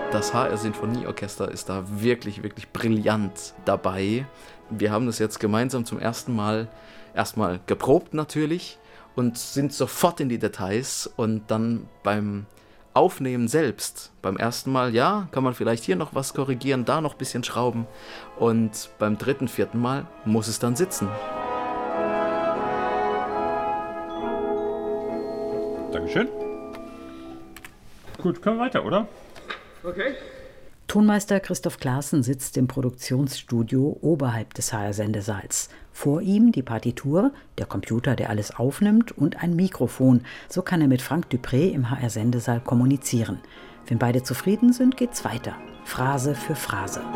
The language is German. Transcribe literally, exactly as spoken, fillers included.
Das H R Sinfonieorchester ist da wirklich, wirklich brillant dabei. Wir haben das jetzt gemeinsam zum ersten Mal erstmal geprobt natürlich und sind sofort in die Details und dann beim Aufnehmen selbst, beim ersten Mal, ja, kann man vielleicht hier noch was korrigieren, da noch ein bisschen schrauben und beim dritten, vierten Mal muss es dann sitzen. Dankeschön. Gut, können wir weiter, oder? Okay. Tonmeister Christoph Klaassen sitzt im Produktionsstudio oberhalb des H R-Sendesaals. Vor ihm die Partitur, der Computer, der alles aufnimmt und ein Mikrofon. So kann er mit Frank Dupré im H R-Sendesaal kommunizieren. Wenn beide zufrieden sind, geht's weiter. Phrase für Phrase.